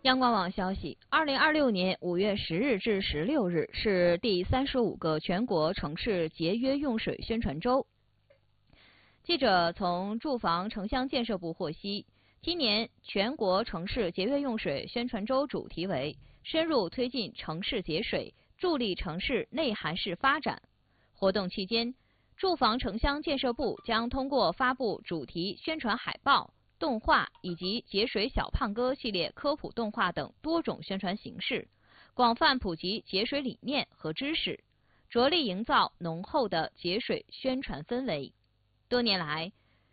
央广网消息，2026年5月10日至16日是第35个全国城市节约用水宣传周。记者从住房城乡建设部获悉，今年全国城市节约用水宣传周主题为“深入推进城市节水，助力城市内涵式发展”。活动期间，住房城乡建设部将通过发布主题宣传海报、动画以及节水小胖哥系列科普动画等多种宣传形式，广泛普及节水理念和知识，着力营造浓厚的节水宣传氛围。多年来，